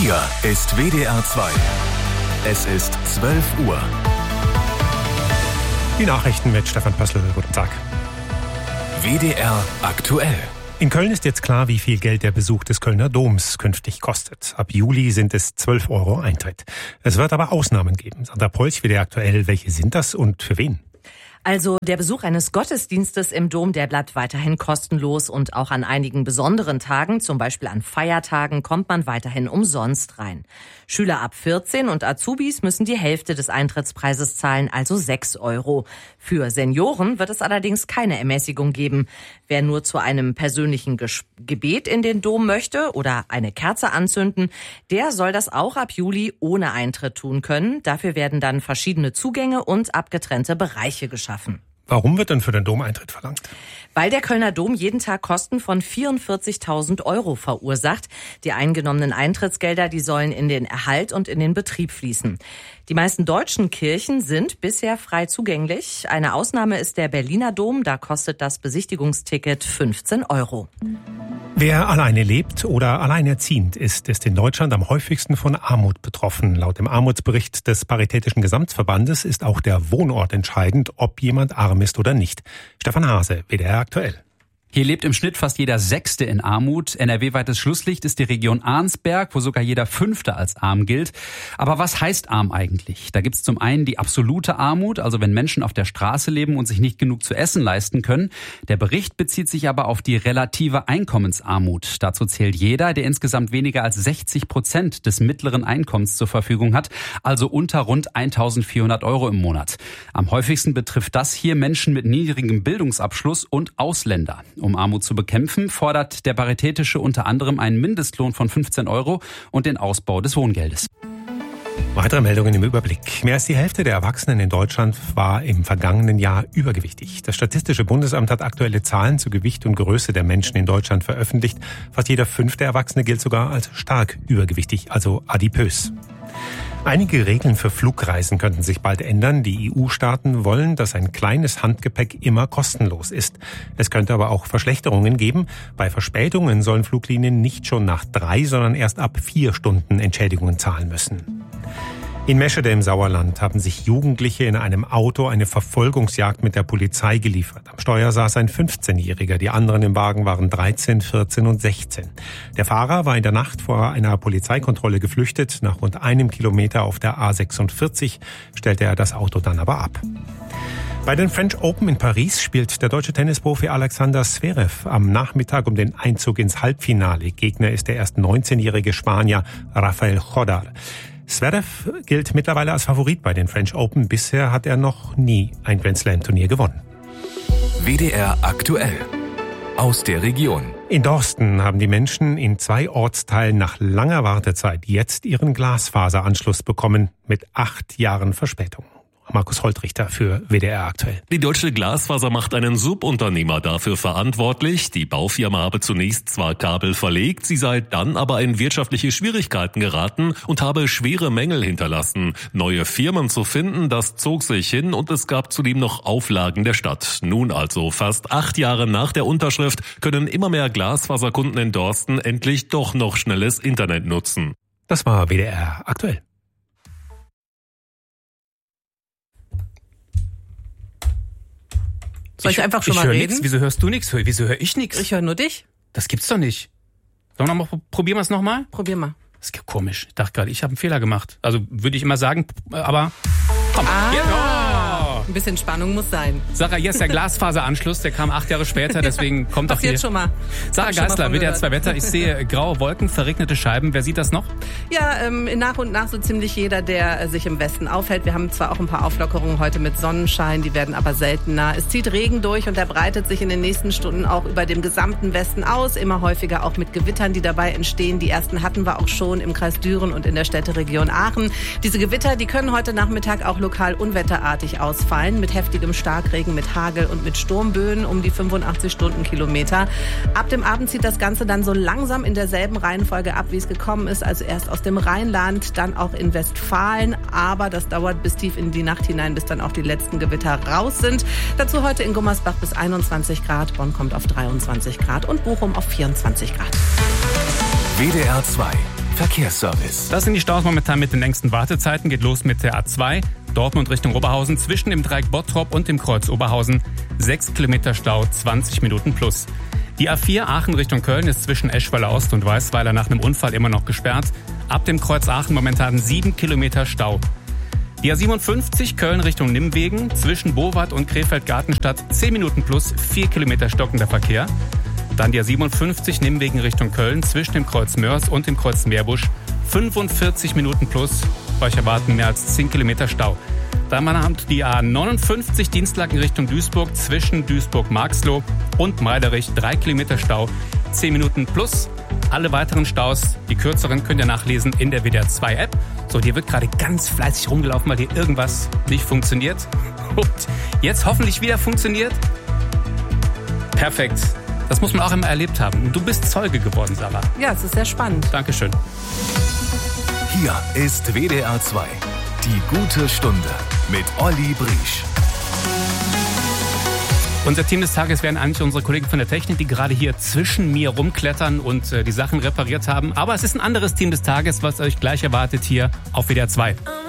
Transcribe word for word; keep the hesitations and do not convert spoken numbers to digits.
Hier ist W D R zwei. Es ist zwölf Uhr. Die Nachrichten mit Stefan Pössl. Guten Tag. W D R aktuell. In Köln ist jetzt klar, wie viel Geld der Besuch des Kölner Doms künftig kostet. Ab Juli sind es zwölf Euro Eintritt. Es wird aber Ausnahmen geben. Sandra Polch, W D R aktuell. Welche sind das und für wen? Also der Besuch eines Gottesdienstes im Dom, der bleibt weiterhin kostenlos und auch an einigen besonderen Tagen, zum Beispiel an Feiertagen, kommt man weiterhin umsonst rein. Schüler ab vierzehn und Azubis müssen die Hälfte des Eintrittspreises zahlen, also sechs Euro. Für Senioren wird es allerdings keine Ermäßigung geben. Wer nur zu einem persönlichen Ges- Gebet in den Dom möchte oder eine Kerze anzünden, der soll das auch ab Juli ohne Eintritt tun können. Dafür werden dann verschiedene Zugänge und abgetrennte Bereiche geschaffen. Warum wird denn für den Dom Eintritt verlangt? Weil der Kölner Dom jeden Tag Kosten von vierundvierzigtausend Euro verursacht. Die eingenommenen Eintrittsgelder, die sollen in den Erhalt und in den Betrieb fließen. Die meisten deutschen Kirchen sind bisher frei zugänglich. Eine Ausnahme ist der Berliner Dom, da kostet das Besichtigungsticket fünfzehn Euro. Wer alleine lebt oder alleinerziehend ist, ist in Deutschland am häufigsten von Armut betroffen. Laut dem Armutsbericht des Paritätischen Gesamtverbandes ist auch der Wohnort entscheidend, ob jemand arm ist oder nicht. Stefan Hase, W D R aktuell. Hier lebt im Schnitt fast jeder Sechste in Armut. N R W-weites Schlusslicht ist die Region Arnsberg, wo sogar jeder Fünfte als arm gilt. Aber was heißt arm eigentlich? Da gibt's zum einen die absolute Armut, also wenn Menschen auf der Straße leben und sich nicht genug zu essen leisten können. Der Bericht bezieht sich aber auf die relative Einkommensarmut. Dazu zählt jeder, der insgesamt weniger als sechzig Prozent des mittleren Einkommens zur Verfügung hat, also unter rund eintausendvierhundert Euro im Monat. Am häufigsten betrifft das hier Menschen mit niedrigem Bildungsabschluss und Ausländer. Um Armut zu bekämpfen, fordert der Paritätische unter anderem einen Mindestlohn von fünfzehn Euro und den Ausbau des Wohngeldes. Weitere Meldungen im Überblick. Mehr als die Hälfte der Erwachsenen in Deutschland war im vergangenen Jahr übergewichtig. Das Statistische Bundesamt hat aktuelle Zahlen zu Gewicht und Größe der Menschen in Deutschland veröffentlicht. Fast jeder fünfte Erwachsene gilt sogar als stark übergewichtig, also adipös. Einige Regeln für Flugreisen könnten sich bald ändern. Die E U-Staaten wollen, dass ein kleines Handgepäck immer kostenlos ist. Es könnte aber auch Verschlechterungen geben. Bei Verspätungen sollen Fluglinien nicht schon nach drei, sondern erst ab vier Stunden Entschädigungen zahlen müssen. In Meschede im Sauerland haben sich Jugendliche in einem Auto eine Verfolgungsjagd mit der Polizei geliefert. Am Steuer saß ein fünfzehnjähriger, die anderen im Wagen waren dreizehn, vierzehn und sechzehn. Der Fahrer war in der Nacht vor einer Polizeikontrolle geflüchtet. Nach rund einem Kilometer auf der A sechsundvierzig stellte er das Auto dann aber ab. Bei den French Open in Paris spielt der deutsche Tennisprofi Alexander Zverev am Nachmittag um den Einzug ins Halbfinale. Gegner ist der erst neunzehnjährige Spanier Rafael Jodar. Zverev gilt mittlerweile als Favorit bei den French Open. Bisher hat er noch nie ein Grand Slam Turnier gewonnen. W D R aktuell. Aus der Region. In Dorsten haben die Menschen in zwei Ortsteilen nach langer Wartezeit jetzt ihren Glasfaseranschluss bekommen, mit acht Jahren Verspätung. Markus Holtrichter für W D R aktuell. Die Deutsche Glasfaser macht einen Subunternehmer dafür verantwortlich. Die Baufirma habe zunächst zwar Kabel verlegt, sie sei dann aber in wirtschaftliche Schwierigkeiten geraten und habe schwere Mängel hinterlassen. Neue Firmen zu finden, das zog sich hin und es gab zudem noch Auflagen der Stadt. Nun also, fast acht Jahre nach der Unterschrift, können immer mehr Glasfaserkunden in Dorsten endlich doch noch schnelles Internet nutzen. Das war W D R aktuell. Soll ich, ich einfach schon ich mal reden? Nix. Wieso hörst du nichts? Wieso höre ich nichts? Ich höre nur dich. Das gibt's doch nicht. Sollen wir noch mal, probieren wir es nochmal? Probier mal. Das ist ja komisch. Ich dachte gerade, ich habe einen Fehler gemacht. Also würde ich immer sagen, aber komm. Ah. Genau. Ein bisschen Spannung muss sein. Sarah, hier ist der Glasfaseranschluss, der kam acht Jahre später, deswegen kommt doch hier. Jetzt schon mal. Sarah Geisler, W D R zwei Wetter. Ich sehe graue Wolken, verregnete Scheiben. Wer sieht das noch? Ja, ähm, nach und nach so ziemlich jeder, der äh, sich im Westen aufhält. Wir haben zwar auch ein paar Auflockerungen heute mit Sonnenschein, die werden aber seltener. Es zieht Regen durch und der breitet sich in den nächsten Stunden auch über dem gesamten Westen aus. Immer häufiger auch mit Gewittern, die dabei entstehen. Die ersten hatten wir auch schon im Kreis Düren und in der Städteregion Aachen. Diese Gewitter, die können heute Nachmittag auch lokal unwetterartig ausfallen. Mit heftigem Starkregen, mit Hagel und mit Sturmböen um die fünfundachtzig Stundenkilometer. Ab dem Abend zieht das Ganze dann so langsam in derselben Reihenfolge ab, wie es gekommen ist. Also erst aus dem Rheinland, dann auch in Westfalen. Aber das dauert bis tief in die Nacht hinein, bis dann auch die letzten Gewitter raus sind. Dazu heute in Gummersbach bis einundzwanzig Grad. Bonn kommt auf dreiundzwanzig Grad und Bochum auf vierundzwanzig Grad. W D R zwei. Verkehrsservice. Das sind die Staus momentan mit den längsten Wartezeiten. Geht los mit der A zwei, Dortmund Richtung Oberhausen, zwischen dem Dreieck Bottrop und dem Kreuz Oberhausen. Sechs Kilometer Stau, zwanzig Minuten plus. Die A vier Aachen Richtung Köln ist zwischen Eschweiler Ost und Weißweiler nach einem Unfall immer noch gesperrt. Ab dem Kreuz Aachen momentan sieben Kilometer Stau. Die A siebenundfünfzig Köln Richtung Nimwegen, zwischen Bowart und Krefeld-Gartenstadt zehn Minuten plus, vier Kilometer stockender Verkehr. Dann die A siebenundfünfzig Nimwegen Richtung Köln, zwischen dem Kreuz Mörs und dem Kreuz Meerbusch, fünfundvierzig Minuten plus, euch erwarten mehr als zehn Kilometer Stau. Dann haben die A neunundfünfzig Dienstlaken Richtung Duisburg, zwischen Duisburg-Marxloh und Meiderich, drei Kilometer Stau, zehn Minuten plus. Alle weiteren Staus, die kürzeren, könnt ihr nachlesen in der W D R zwei App. So, dir wird gerade ganz fleißig rumgelaufen, weil dir irgendwas nicht funktioniert. Und jetzt hoffentlich wieder funktioniert. Perfekt. Das muss man auch immer erlebt haben. Du bist Zeuge geworden, Sarah. Ja, es ist sehr spannend. Dankeschön. Hier ist W D R zwei. Die gute Stunde mit Olli Briesch. Unser Team des Tages wären eigentlich unsere Kollegen von der Technik, die gerade hier zwischen mir rumklettern und äh, die Sachen repariert haben. Aber es ist ein anderes Team des Tages, was euch gleich erwartet hier auf W D R zwei.